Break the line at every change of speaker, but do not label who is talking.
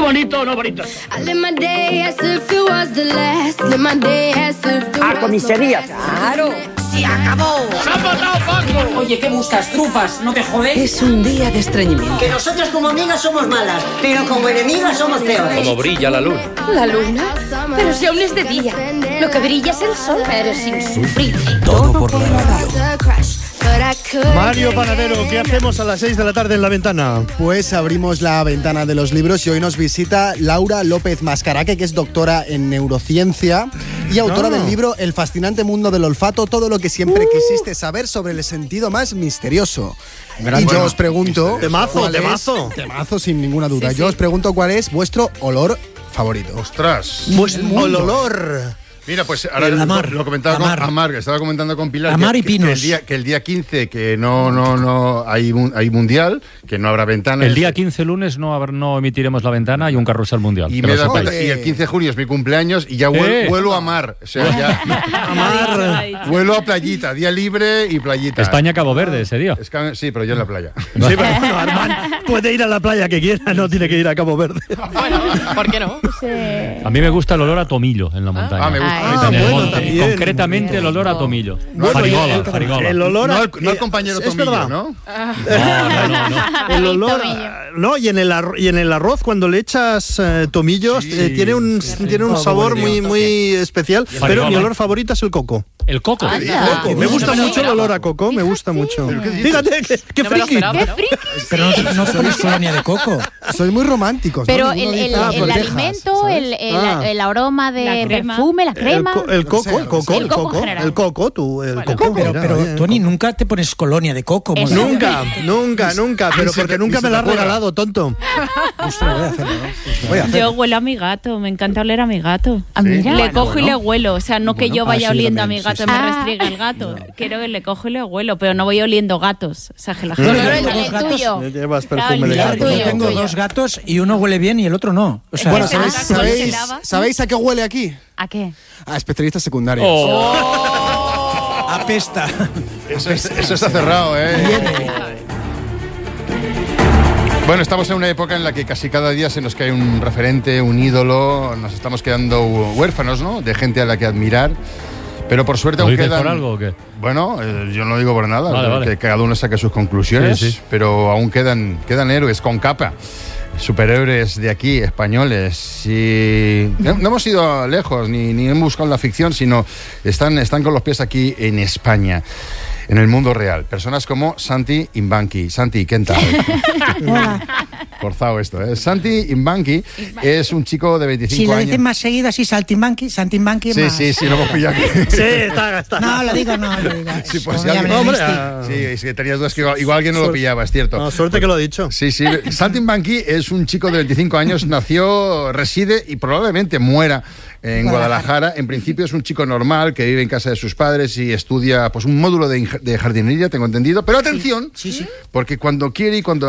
bonito o no bonito?
A comisaría, claro.
¡Se acabó!
¡Se ha matado Paco!
Oye, ¿qué buscas? ¿Trufas? ¿No te jodes?
Es un día de estreñimiento.
Que nosotras como amigas somos malas, pero como enemigas somos peores.
Como brilla la luna.
¿La luna? Pero si aún es de día. Lo que brilla es el sol. Eres insufrible.
Todo por la radio.
Mario Panadero, ¿qué hacemos a las 6 de la tarde en La Ventana?
Pues abrimos la ventana de los libros y hoy nos visita Laura López Mascaraque, que es doctora en neurociencia y autora del libro El fascinante mundo del olfato, todo lo que siempre quisiste saber sobre el sentido más misterioso. Y yo os pregunto...
Temazo.
Temazo, sin ninguna duda.
Sí,
Yo os pregunto cuál es vuestro olor favorito.
¡Ostras!
Pues el olor.
Mira, pues ahora lo comentaba con Amar, que estaba comentando con Pilar.
Amar y Pinos.
Que el día 15, que no hay mundial, que no habrá ventanas.
El día 15, lunes, no emitiremos La Ventana y un carrusel mundial.
Y el 15 de junio es mi cumpleaños y ya vuelo a Mar. O sea, ya. Vuelo a playita, día libre y playita.
España-Cabo Verde ese día.
Sí, pero yo en la playa.
Sí, pero bueno, Armand puede ir a la playa que quiera, no tiene que ir a Cabo Verde.
Bueno, ¿por qué no?
A mí me gusta el olor a tomillo en la montaña.
Me gusta.
En el
bueno,
monte.
también.
Concretamente el olor a tomillo. Farigola.
El olor
No al compañero
es
Tomillo,
verdad.
¿no?
No.
El olor no, y en el arroz cuando le echas tomillos tiene un sabor muy especial, pero mi olor favorito es el coco.
El coco.
Me gusta mucho el olor a coco, me gusta mucho. Fíjate, qué
No me lo
friki.
esperaba, ¿no?
Pero no pones colonia de coco.
Soy muy románticos.
Pero
¿no?
el
Ninguno dice, por Texas,
alimento,
¿sabes?
el aroma de perfume, la crema.
El coco
en general.
el coco.
Pero Tony, nunca te pones colonia de coco.
Eso.
Nunca, pero porque nunca me la has regalado, tonto.
Yo huelo a mi gato, me encanta oler a mi gato.
Mira.
Le cojo y le huelo, o sea, no que yo vaya oliendo a mi gato y me
Ah.
restriegue el gato. Quiero que le cojo y le huelo, pero no voy oliendo gatos. O sea, que la
Pero
gente...
el tuyo.
Llevas perfume de
Claro,
gato.
tuyo.
Yo tengo dos gatos y uno huele bien y el otro no. O sea,
Bueno,
Esa gata se lava.
¿sabéis a qué huele aquí?
¿A qué?
A especialistas secundarios.
apesta.
Eso está cerrado, ¿eh? Bueno, estamos en una época en la que casi cada día se nos cae un referente, un ídolo, nos estamos quedando huérfanos, ¿no? De gente a la que admirar. Pero por suerte
¿Lo
aún
dices
quedan...
por algo o qué?
Bueno, yo no lo digo por nada,
Vale.
que cada uno saque sus conclusiones,
Sí.
pero aún quedan héroes con capa, superhéroes de aquí, españoles, y no hemos ido lejos, ni hemos buscado la ficción, sino están con los pies aquí en España, en el mundo real. Personas como Santi Imbanqui. Santi, ¿qué tal? Forzado esto, ¿eh? Santi Imbanqui es un chico de 25
Si lo
años.
dicen más seguido así, Saltimbanqui más.
Sí, lo hemos pillado.
Sí, está.
No, lo digo.
Sí, pues
Como
sí,
ya me
hombre,
leíste.
Sí, es que tenías dudas que igual alguien no lo pillaba, es cierto.
No, suerte que lo he dicho.
Sí. Santi Imbanqui es un chico de 25 años, reside y probablemente muera en Guadalajara. En principio es un chico normal que vive en casa de sus padres y estudia pues un módulo de jardinería, tengo entendido. Pero atención,
Sí.
porque cuando quiere y cuando